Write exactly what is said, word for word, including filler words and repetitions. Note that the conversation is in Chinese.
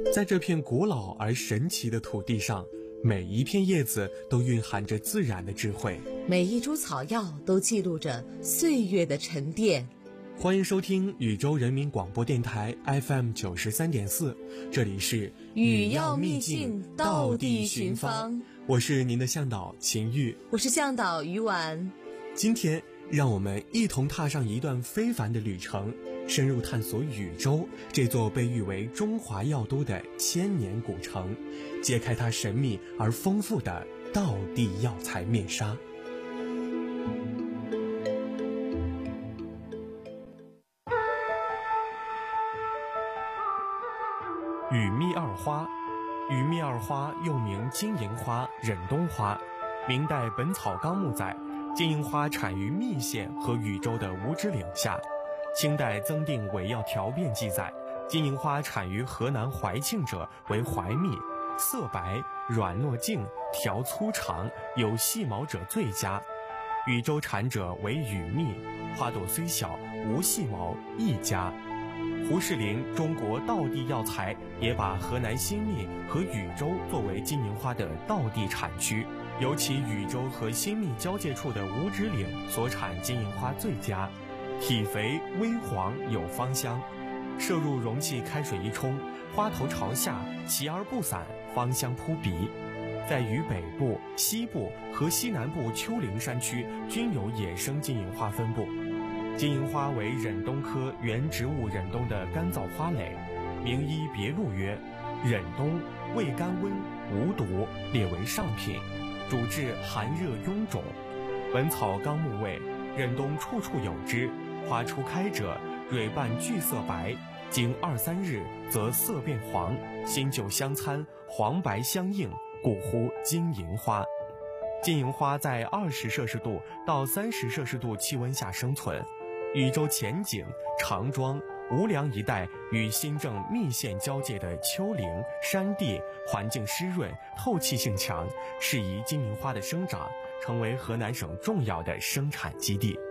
在这片古老而神奇的土地上，每一片叶子都蕴含着自然的智慧， 每一株草药都记录着岁月的沉淀。 欢迎收听禹州人民广播电台 F M 九十三点四，这里是禹药秘境道地寻芳， 我是您的向导秦玉， 我是向导于婉。 今天让我们一同踏上一段非凡的旅程，深入探索禹州这座被誉为中华药都的千年古城，揭开它神秘而丰富的道地药材面纱。禹秘二花，禹秘二花又名金银花、忍冬花。明代《本草纲目》载，金银花产于密县和禹州的五指岭下。清代增订《伪药条变》记载，金银花产于河南怀庆者为怀蜜，色白，软糯净，条粗长，有细毛者最佳。禹州产者为禹秘，花朵虽小，无细毛，亦佳。胡适林《中国道地药材》也把河南新密和禹州作为金银花的道地产区，尤其禹州和新密交界处的五指岭所产金银花最佳，体肥微黄，有芳香。摄入容器开水一冲，花头朝下，齐而不散，芳香扑鼻。在禹北部、西部和西南部丘陵山区均有野生金银花分布。金银花为忍冬科原植物忍冬的干燥花蕾，名医别录曰：忍冬味甘温，无毒，列为上品，主治寒热臃肿。本草纲目谓，忍冬处处有之，花初开者，蕊瓣具色白，经二三日，则色变黄，新旧相参，黄白相映，故呼金银花。金银花在二十摄氏度到三十摄氏度气温下生存。禹州前景、长庄、无梁一带与新郑密县交界的丘陵、山地环境湿润，透气性强，适宜金银花的生长，成为河南省重要的生产基地。